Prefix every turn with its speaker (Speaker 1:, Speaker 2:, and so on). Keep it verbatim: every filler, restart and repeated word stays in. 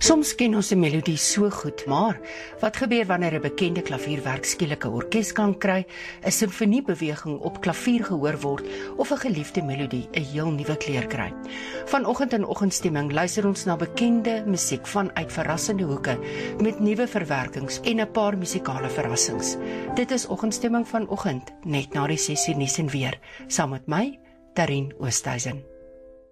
Speaker 1: Soms ken ons 'n melodie so goed, maar wat gebeur wanneer 'n bekende klavierwerk skielik 'n orkesklank kry, 'n simfoniebeweging op klavier gehoor word of 'n geliefde melodie 'n heel nuwe kleur kry? Vanoggend in Oggendstemming luister ons na bekende musiek vanuit verrassende hoeke met nuwe verwerkings en 'n paar musikale verrassings. Dit is Oggendstemming vanoggend net na die ses uur nuus en weer, saam met my, Darien Oosthuizen.